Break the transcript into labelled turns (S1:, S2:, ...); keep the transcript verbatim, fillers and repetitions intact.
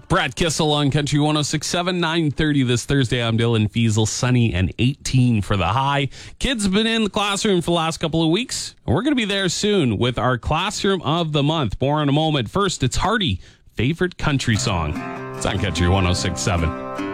S1: Brad Kissel on Country one oh six point seven, nine thirty this Thursday. I'm Dylan Fiesel, sunny and eighteen for the high. Kids have been in the classroom for the last couple of weeks, and we're going to be there soon with our Classroom of the Month. More in a moment. First, it's Hardy, favorite country song. It's on Country one oh six point seven.